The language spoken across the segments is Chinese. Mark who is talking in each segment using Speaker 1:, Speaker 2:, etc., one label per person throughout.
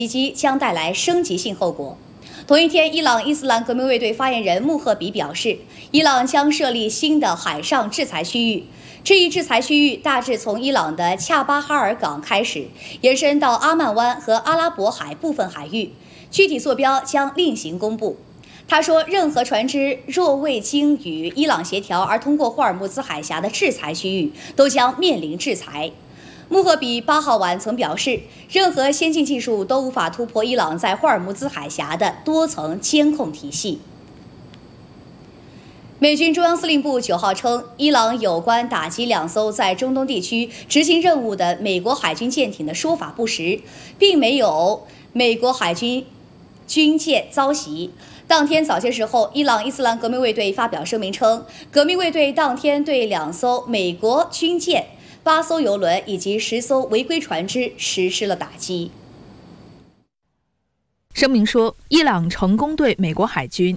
Speaker 1: 袭击将带来升级性后果。同一天，伊朗伊斯兰革命卫队发言人穆赫比表示，伊朗将设立新的海上制裁区域。这一制裁区域大致从伊朗的恰巴哈尔港开始，延伸到阿曼湾和阿拉伯海部分海域，具体坐标将另行公布。他说，任何船只若未经与伊朗协调而通过霍尔木兹海峡的制裁区域，都将面临制裁。穆赫比8号晚曾表示，任何先进技术都无法突破伊朗在霍尔木兹海峡的多层监控体系。美军中央司令部9号称，伊朗有关打击2艘在中东地区执行任务的美国海军舰艇的说法不实，并没有美国海军军舰遭袭。当天早些时候，伊朗伊斯兰革命卫队发表声明称，革命卫队当天对2艘美国军舰、8艘油轮以及10艘违规船只实施了打击。
Speaker 2: 声明说，伊朗成功对美国海军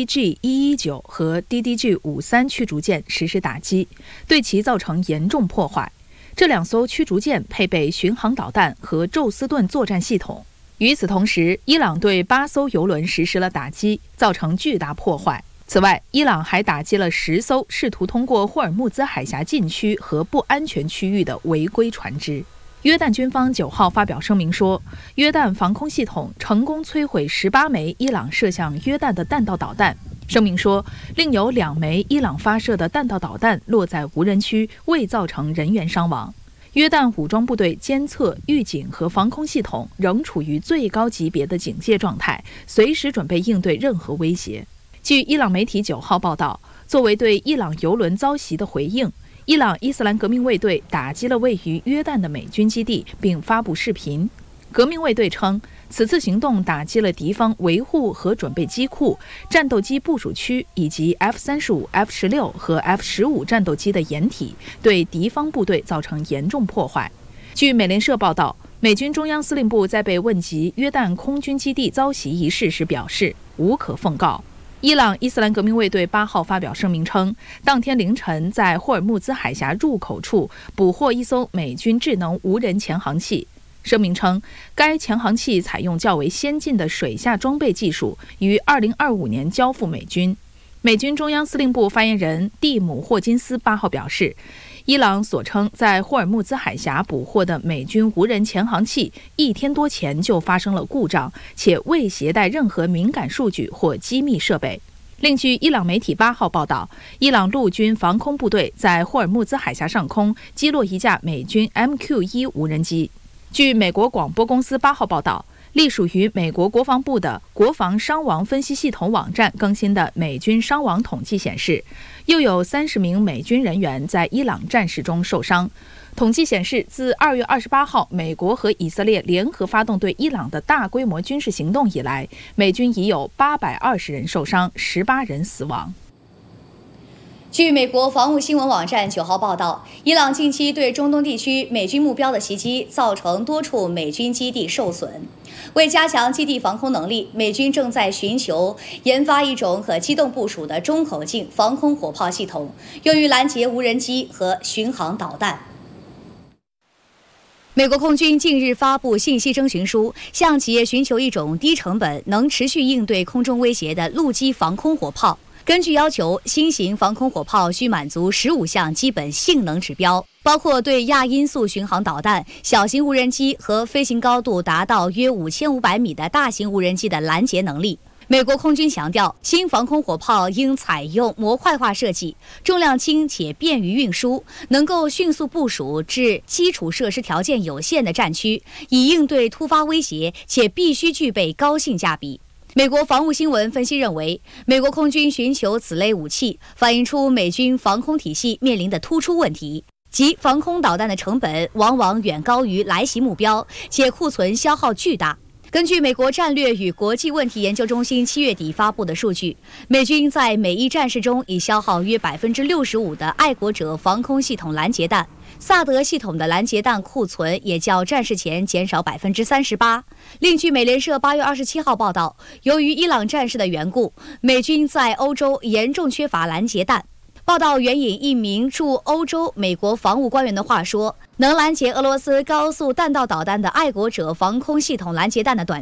Speaker 2: DDG-119 和 DDG-53 驱逐舰实施打击，对其造成严重破坏。这2艘驱逐舰配备巡航导弹和宙斯盾作战系统。与此同时，伊朗对8艘油轮实施了打击，造成巨大破坏。此外，伊朗还打击了10艘试图通过霍尔木兹海峡禁区和不安全区域的违规船只。约旦军方9号发表声明说，约旦防空系统成功摧毁18枚伊朗射向约旦的弹道导弹。声明说，另有2枚伊朗发射的弹道导弹落在无人区，未造成人员伤亡。约旦武装部队监测、预警和防空系统仍处于最高级别的警戒状态，随时准备应对任何威胁。据伊朗媒体9号报道，作为对伊朗油轮遭袭的回应，伊朗伊斯兰革命卫队打击了位于约旦的美军基地，并发布视频。革命卫队称，此次行动打击了敌方维护和准备机库、战斗机部署区以及 F-35、F-16 和 F-15战斗机的掩体，对敌方部队造成严重破坏。据美联社报道，美军中央司令部在被问及约旦空军基地遭袭一事时表示，无可奉告。伊朗伊斯兰革命卫队8号发表声明称，当天凌晨在霍尔木兹海峡入口处捕获1艘美军智能无人潜航器。声明称，该潜航器采用较为先进的水下装备技术，于2025年交付美军。美军中央司令部发言人蒂姆·霍金斯8号表示，伊朗所称在霍尔木兹海峡捕获的美军无人潜航器1天多前就发生了故障，且未携带任何敏感数据或机密设备。另据伊朗媒体8号报道，伊朗陆军防空部队在霍尔木兹海峡上空击落一架美军 MQ-1 无人机。据美国广播公司8号报道，隶属于美国国防部的国防伤亡分析系统网站更新的美军伤亡统计显示，又有30名美军人员在伊朗战事中受伤。统计显示，自2月28号美国和以色列联合发动对伊朗的大规模军事行动以来，美军已有820人受伤，18人死亡。
Speaker 1: 据美国防务新闻网站9号报道，伊朗近期对中东地区美军目标的袭击，造成多处美军基地受损。为加强基地防空能力，美军正在寻求研发一种可机动部署的中口径防空火炮系统，用于拦截无人机和巡航导弹。美国空军近日发布信息征询书，向企业寻求一种低成本、能持续应对空中威胁的陆基防空火炮。根据要求，新型防空火炮需满足15项基本性能指标，包括对亚音速巡航导弹、小型无人机和飞行高度达到约5500米的大型无人机的拦截能力。美国空军强调，新防空火炮应采用模块化设计，重量轻且便于运输，能够迅速部署至基础设施条件有限的战区，以应对突发威胁，且必须具备高性价比。美国防务新闻分析认为，美国空军寻求此类武器，反映出美军防空体系面临的突出问题，即防空导弹的成本往往远高于来袭目标，且库存消耗巨大。根据美国战略与国际问题研究中心7月底发布的数据，美军在每一战事中已消耗约65%的爱国者防空系统拦截弹，萨德系统的拦截弹库存也较战事前减少38%。另据美联社8月27号报道，由于伊朗战事的缘故，美军在欧洲严重缺乏拦截弹。报道援引一名驻欧洲美国防务官员的话说，能拦截俄罗斯高速弹道导弹的爱国者防空系统拦截弹的短